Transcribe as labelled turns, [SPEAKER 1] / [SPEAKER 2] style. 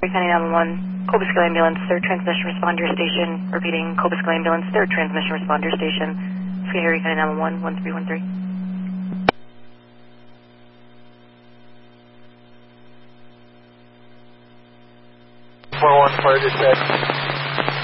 [SPEAKER 1] County 911, Cobusco Ambulance, 3rd Transmission Responder Station. Repeating, Cobusco Ambulance, 3rd Transmission Responder Station. Sky County 911, 1313.
[SPEAKER 2] 414 dispatch.